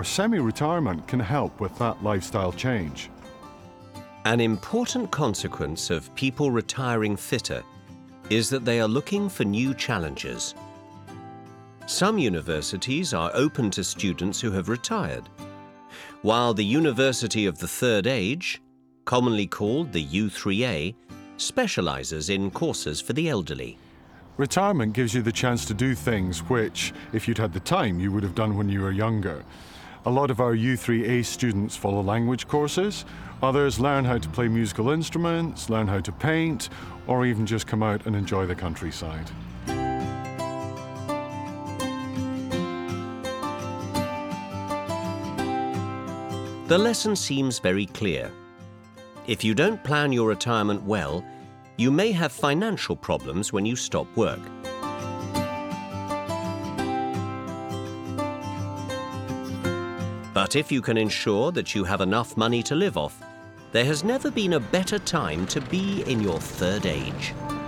or semi-retirement can help with that lifestyle change. An important consequence of people retiring fitter is that they are looking for new challenges. Some universities are open to students who have retired, while the University of the Third Age, commonly called the U3A, specialises in courses for the elderly. Retirement gives you the chance to do things which, if you'd had the time, you would have done when you were younger. A lot of our U3A students follow language courses. Others learn how to play musical instruments, learn how to paint, or even just come out and enjoy the countryside. The lesson seems very clear. If you don't plan your retirement well, you may have financial problems when you stop work. But if you can ensure that you have enough money to live off, there has never been a better time to be in your third age.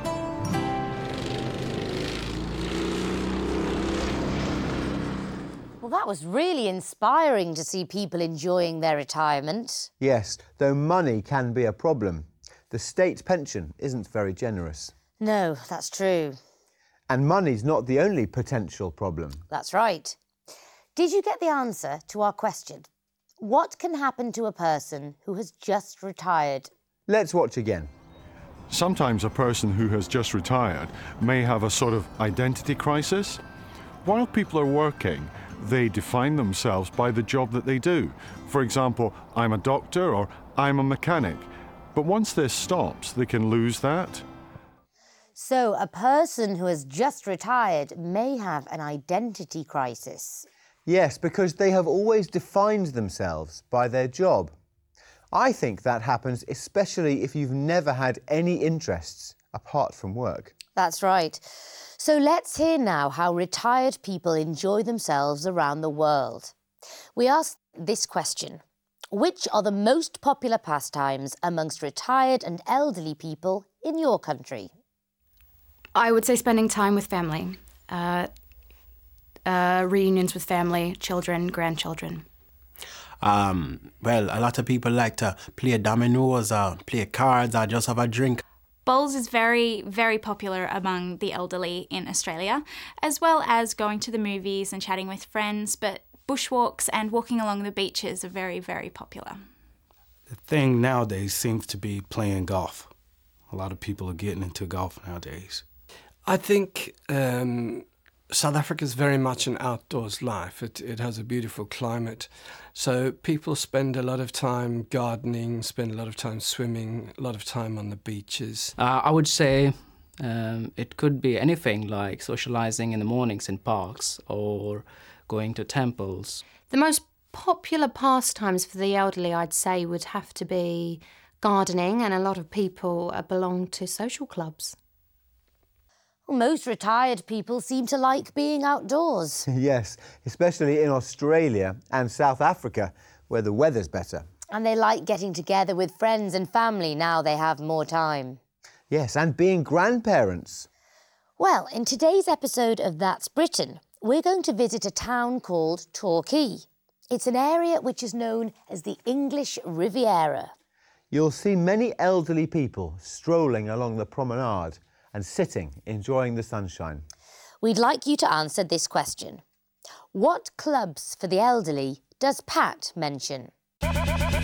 Well, that was really inspiring to see people enjoying their retirement. Yes, though money can be a problem. The state pension isn't very generous. No, that's true. And money's not the only potential problem. That's right. Did you get the answer to our question? What can happen to a person who has just retired? Let's watch again. Sometimes a person who has just retired may have a sort of identity crisis. While people are working, they define themselves by the job that they do. For example, I'm a doctor or I'm a mechanic. But once this stops, they can lose that. So a person who has just retired may have an identity crisis. Yes, because they have always defined themselves by their job. I think that happens especially if you've never had any interests apart from work. That's right. So let's hear now how retired people enjoy themselves around the world. We asked this question: which are the most popular pastimes amongst retired and elderly people in your country? I would say spending time with family. Reunions with family, children, grandchildren. Well, a lot of people like to play dominoes or play cards or just have a drink. Bowls is very, very popular among the elderly in Australia, as well as going to the movies and chatting with friends, but bushwalks and walking along the beaches are very, very popular. The thing nowadays seems to be playing golf. A lot of people are getting into golf nowadays. I think South Africa is very much an outdoors life. It has a beautiful climate. So people spend a lot of time gardening, spend a lot of time swimming, a lot of time on the beaches. I would say it could be anything like socializing in the mornings in parks or going to temples. The most popular pastimes for the elderly, I'd say, would have to be gardening, and a lot of people belong to social clubs. Most retired people seem to like being outdoors. Yes, especially in Australia and South Africa, where the weather's better. And they like getting together with friends and family now they have more time. Yes, and being grandparents. Well, in today's episode of That's Britain, we're going to visit a town called Torquay. It's an area which is known as the English Riviera. You'll see many elderly people strolling along the promenade and sitting, enjoying the sunshine. We'd like you to answer this question. What clubs for the elderly does Pat mention?